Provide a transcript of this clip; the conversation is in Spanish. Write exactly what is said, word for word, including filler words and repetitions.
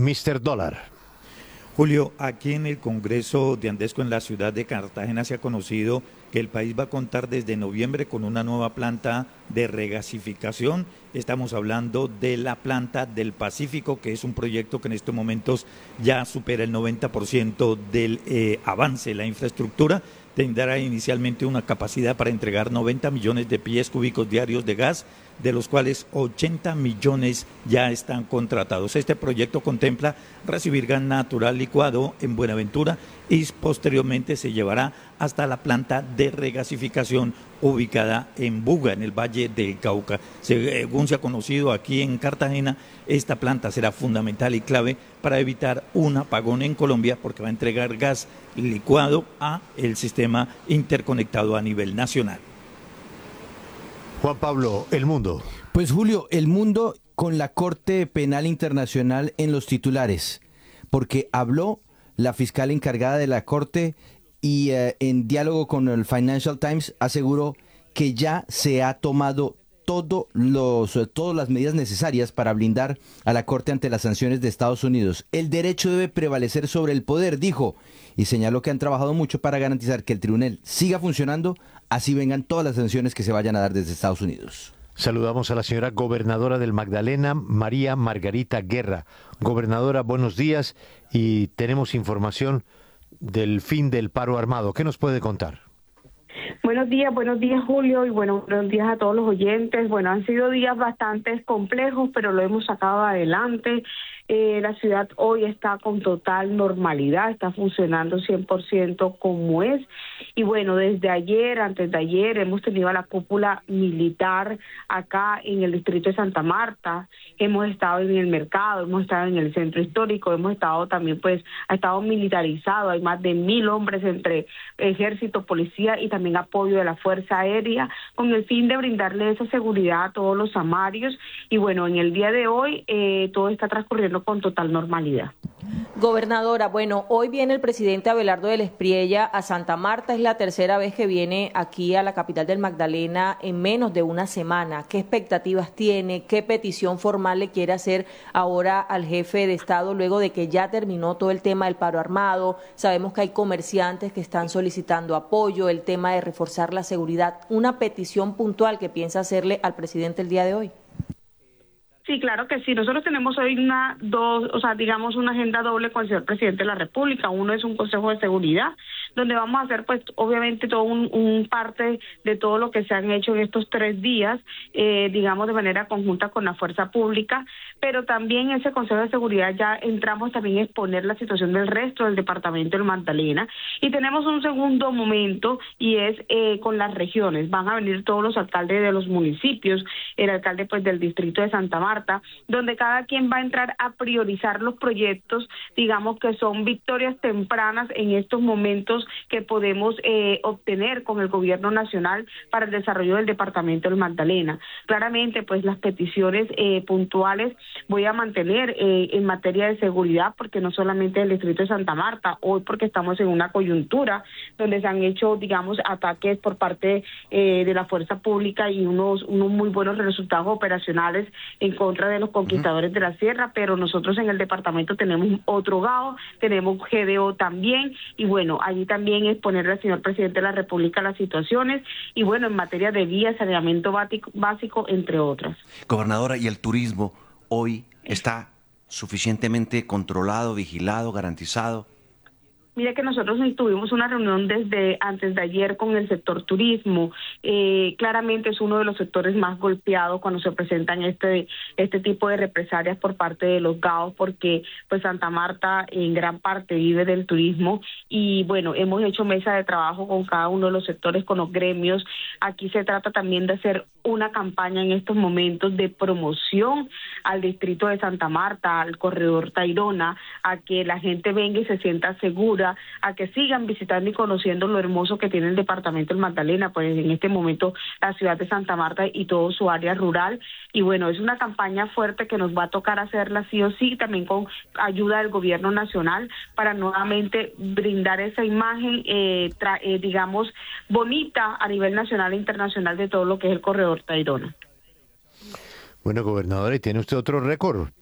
míster Dólar. Julio, aquí en el Congreso de Andesco en la ciudad de Cartagena se ha conocido que el país va a contar desde noviembre con una nueva planta de regasificación. Estamos hablando de la planta del Pacífico, que es un proyecto que en estos momentos ya supera el noventa por ciento del eh, avance de la infraestructura. Tendrá inicialmente una capacidad para entregar noventa millones de pies cúbicos diarios de gas, de los cuales ochenta millones ya están contratados. Este proyecto contempla recibir gas natural licuado en Buenaventura y posteriormente se llevará hasta la planta de regasificación ubicada en Buga, en el Valle del Cauca. Según se ha conocido aquí en Cartagena, esta planta será fundamental y clave para evitar un apagón en Colombia, porque va a entregar gas licuado a el sistema interconectado a nivel nacional. Juan Pablo, El Mundo. Pues Julio, El Mundo con la Corte Penal Internacional en los titulares, porque habló la fiscal encargada de la Corte y eh, en diálogo con el Financial Times aseguró que ya se ha tomado todo los, todas las medidas necesarias para blindar a la Corte ante las sanciones de Estados Unidos. El derecho debe prevalecer sobre el poder, dijo, y señaló que han trabajado mucho para garantizar que el tribunal siga funcionando, así vengan todas las sanciones que se vayan a dar desde Estados Unidos. Saludamos a la señora gobernadora del Magdalena, María Margarita Guerra. Gobernadora, buenos días, y tenemos información del fin del paro armado. ¿Qué nos puede contar? Buenos días, buenos días Julio, y bueno, buenos días a todos los oyentes. Bueno, han sido días bastante complejos, pero lo hemos sacado adelante. Eh, la ciudad hoy está con total normalidad, está funcionando cien por ciento como es. Y bueno, desde ayer, antes de ayer, hemos tenido a la cúpula militar acá en el distrito de Santa Marta. Hemos estado en el mercado, hemos estado en el centro histórico, hemos estado también, pues, ha estado militarizado. Hay más de mil hombres entre ejército, policía y también apoyo de la Fuerza Aérea, con el fin de brindarle esa seguridad a todos los samarios. Y bueno, en el día de hoy eh, todo está transcurriendo con total normalidad. Gobernadora, bueno, hoy viene el presidente Abelardo del Espriella a Santa Marta, es la tercera vez que viene aquí a la capital del Magdalena en menos de una semana. ¿Qué expectativas tiene? ¿Qué petición formal le quiere hacer ahora al jefe de Estado luego de que ya terminó todo el tema del paro armado? Sabemos que hay comerciantes que están solicitando apoyo, el tema de reforzar la seguridad. ¿Una petición puntual que piensa hacerle al presidente el día de hoy? Sí, claro que sí. Nosotros tenemos hoy una, dos, o sea, digamos una agenda doble con el señor presidente de la República. Uno es un Consejo de Seguridad, donde vamos a hacer, pues, obviamente todo un, un parte de todo lo que se han hecho en estos tres días, eh, digamos de manera conjunta con la fuerza pública, pero también en ese Consejo de Seguridad ya entramos también a exponer la situación del resto del departamento del Magdalena. Y tenemos un segundo momento y es eh, con las regiones. Van a venir todos los alcaldes de los municipios, el alcalde pues del distrito de Santa Marta, donde cada quien va a entrar a priorizar los proyectos, digamos que son victorias tempranas en estos momentos que podemos eh, obtener con el gobierno nacional para el desarrollo del departamento del Magdalena. Claramente, pues las peticiones eh, puntuales voy a mantener eh, en materia de seguridad, porque no solamente el distrito de Santa Marta, hoy porque estamos en una coyuntura donde se han hecho, digamos, ataques por parte eh, de la fuerza pública y unos, unos muy buenos resultados operacionales en contra de los conquistadores uh-huh. de la sierra, pero nosotros en el departamento tenemos otro G A O, tenemos G D O también, y bueno, allí también es ponerle al señor presidente de la República las situaciones, y bueno, en materia de vías, saneamiento básico, básico, entre otras. Gobernadora, ¿y el turismo hoy está suficientemente controlado, vigilado, garantizado? Mira que nosotros tuvimos una reunión desde antes de ayer con el sector turismo. Eh, claramente es uno de los sectores más golpeados cuando se presentan este este tipo de represalias por parte de los G A O, porque pues Santa Marta en gran parte vive del turismo y bueno, hemos hecho mesa de trabajo con cada uno de los sectores, con los gremios. Aquí se trata también de hacer una campaña en estos momentos de promoción al distrito de Santa Marta, al corredor Tayrona, a que la gente venga y se sienta segura, a que sigan visitando y conociendo lo hermoso que tiene el departamento del Magdalena, pues en este momento la ciudad de Santa Marta y todo su área rural. Y bueno, es una campaña fuerte que nos va a tocar hacerla sí o sí, también con ayuda del gobierno nacional, para nuevamente brindar esa imagen, eh, tra- eh, digamos, bonita a nivel nacional e internacional de todo lo que es el corredor Tayrona. Bueno, gobernadora, y tiene usted otro récord.